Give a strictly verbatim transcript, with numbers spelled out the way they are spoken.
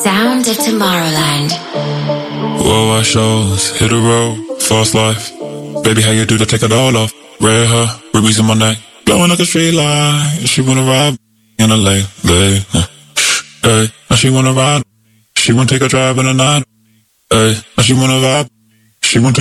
Sound of Tomorrowland. Worldwide shows, hit the road, fast life. Baby, how you do to take it all off? Red hair, rubies in my neck, blowing like a straight line. She wanna ride in a lay, lay. Hey, now she wanna ride. She wanna take a drive in the night. Hey, now she wanna vibe. She wanna take